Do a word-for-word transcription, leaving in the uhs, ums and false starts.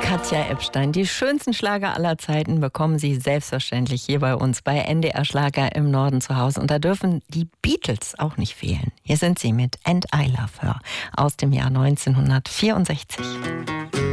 Katja Epstein, die schönsten Schlager aller Zeiten bekommen Sie selbstverständlich hier bei uns bei N D R Schlager im Norden zu Hause. Und da dürfen die Beatles auch nicht fehlen. Hier sind sie mit And I Love Her aus dem Jahr neunzehnhundertvierundsechzig.